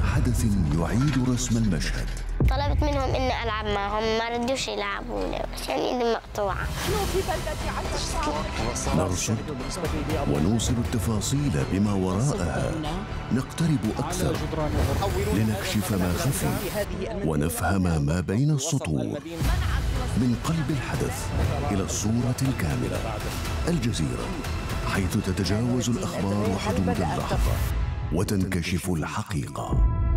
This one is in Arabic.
بين حدث يعيد رسم المشهد. طلبت منهم إني ألعب معهم، ما ردوش يلعبوني عشان إيدي مقطوعة. نرصد ونوصل التفاصيل بما وراءها، نقترب أكثر لنكشف ما خفي ونفهم ما بين السطور. من قلب الحدث إلى الصورة الكاملة. الجزيرة، حيث تتجاوز الأخبار حدود اللحظة وتنكشف الحقيقة.